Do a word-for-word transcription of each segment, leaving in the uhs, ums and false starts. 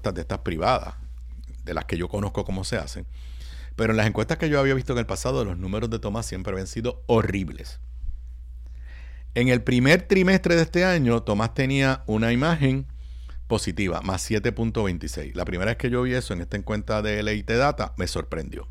encuestas de estas privadas, de las que yo conozco cómo se hacen, pero en las encuestas que yo había visto en el pasado, los números de Tomás siempre habían sido horribles. En el primer trimestre de este año, Tomás tenía una imagen positiva, más siete punto veintiséis. La primera vez que yo vi eso en esta encuesta de L I T Data, me sorprendió.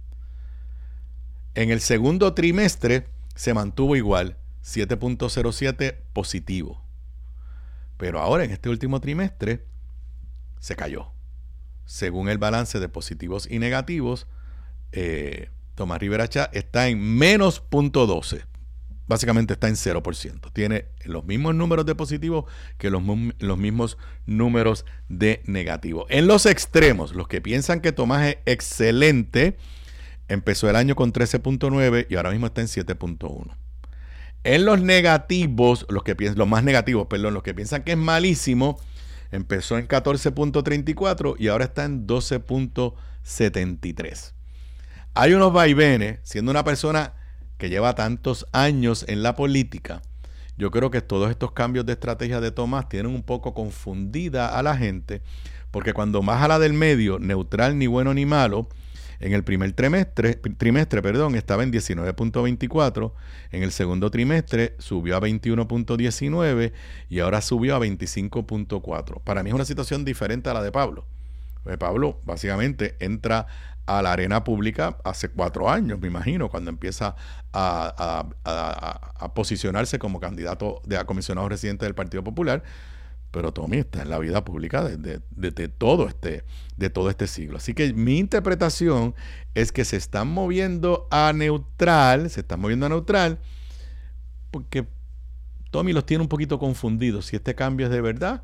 En el segundo trimestre se mantuvo igual, siete punto cero siete positivo. Pero ahora en este último trimestre se cayó. Según el balance de positivos y negativos, eh, Tomás Rivera Chat está en menos cero punto doce. Básicamente está en cero por ciento. Tiene los mismos números de positivos que los, los mismos números de negativos. En los extremos, los que piensan que Tomás es excelente, empezó el año con trece punto nueve y ahora mismo está en siete punto uno. En los negativos, los que piensan, los más negativos, perdón, los que piensan que es malísimo, empezó en catorce punto treinta y cuatro y ahora está en doce punto setenta y tres. Hay unos vaivenes, siendo una persona que lleva tantos años en la política, yo creo que todos estos cambios de estrategia de Tomás tienen un poco confundida a la gente, porque cuando más a la del medio, neutral, ni bueno ni malo, en el primer trimestre, trimestre perdón, estaba en diecinueve punto veinticuatro, en el segundo trimestre subió a veintiuno punto diecinueve y ahora subió a veinticinco punto cuatro. Para mí es una situación diferente a la de Pablo. Pues Pablo básicamente entra a la arena pública hace cuatro años, me imagino, cuando empieza a, a, a, a posicionarse como candidato de a comisionado residente del Partido Popular, pero Tommy está en la vida pública desde de, de, de todo este, de todo este siglo. Así que mi interpretación es que se están moviendo a neutral, se están moviendo a neutral, porque Tommy los tiene un poquito confundidos, si este cambio es de verdad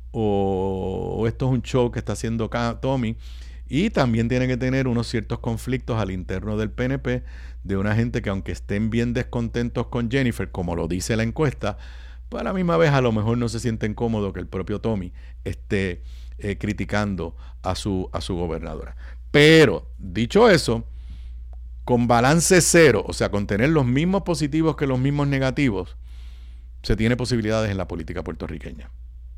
o, o esto es un show que está haciendo Tommy. Y también tiene que tener unos ciertos conflictos al interno del P N P de una gente que, aunque estén bien descontentos con Jennifer, como lo dice la encuesta, pues a la misma vez a lo mejor no se sienten cómodos que el propio Tommy esté eh, criticando a su, a su gobernadora. Pero, dicho eso, con balance cero, o sea, con tener los mismos positivos que los mismos negativos, se tiene posibilidades en la política puertorriqueña.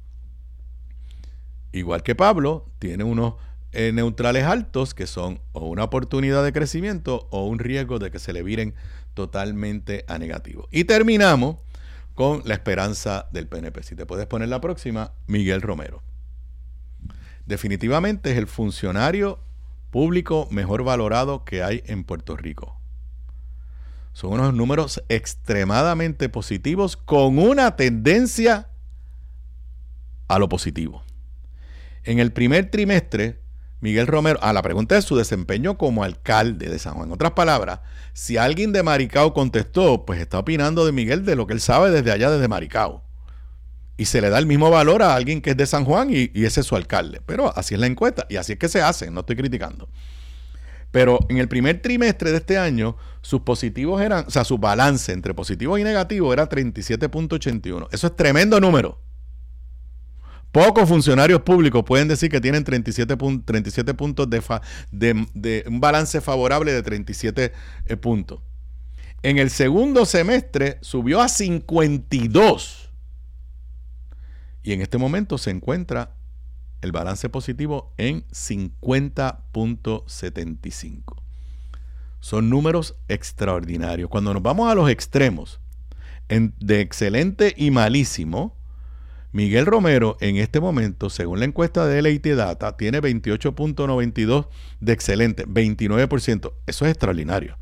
Igual que Pablo, tiene unos Eh, neutrales altos que son o una oportunidad de crecimiento o un riesgo de que se le viren totalmente a negativo. Y terminamos con la esperanza del P N P. Si te puedes poner la próxima, Miguel Romero. Definitivamente es el funcionario público mejor valorado que hay en Puerto Rico. Son unos números extremadamente positivos con una tendencia a lo positivo. En el primer trimestre, Miguel Romero, ah, la pregunta es su desempeño como alcalde de San Juan. En otras palabras, si alguien de Maricao contestó, pues está opinando de Miguel de lo que él sabe desde allá, desde Maricao. Y se le da el mismo valor a alguien que es de San Juan y, y ese es su alcalde. Pero así es la encuesta y así es que se hace, no estoy criticando. Pero en el primer trimestre de este año, sus positivos eran, o sea, su balance entre positivos y negativos era treinta y siete punto ochenta y uno. Eso es tremendo número. Pocos funcionarios públicos pueden decir que tienen treinta y siete, treinta y siete puntos de, fa, de, de un balance favorable de treinta y siete eh, puntos. En el segundo semestre subió a cincuenta y dos. Y en este momento se encuentra el balance positivo en cincuenta punto setenta y cinco. Son números extraordinarios. Cuando nos vamos a los extremos, en, de excelente y malísimo, Miguel Romero en este momento, según la encuesta de L I T Data, tiene veintiocho punto noventa y dos de excelente, veintinueve por ciento. Eso es extraordinario.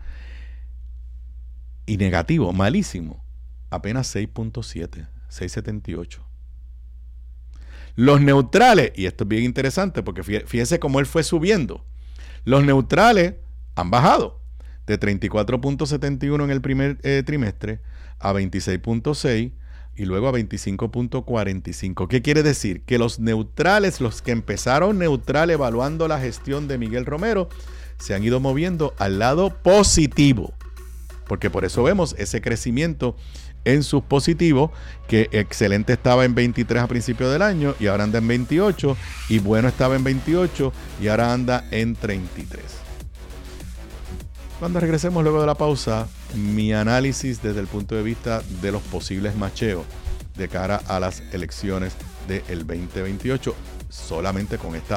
Y negativo, malísimo, apenas seis punto siete, seis punto setenta y ocho. Los neutrales, y esto es bien interesante porque fíjense cómo él fue subiendo. Los neutrales han bajado de treinta y cuatro punto setenta y uno en el primer eh, trimestre a veintiséis punto seis y luego a veinticinco punto cuarenta y cinco. ¿Qué quiere decir? Que los neutrales, los que empezaron neutral evaluando la gestión de Miguel Romero, se han ido moviendo al lado positivo. Porque por eso vemos ese crecimiento en sus positivos, que excelente estaba en veintitrés a principios del año y ahora anda en veintiocho, y bueno estaba en veintiocho y ahora anda en treinta y tres. Cuando regresemos luego de la pausa, mi análisis desde el punto de vista de los posibles macheos de cara a las elecciones del veinte veintiocho, solamente con esta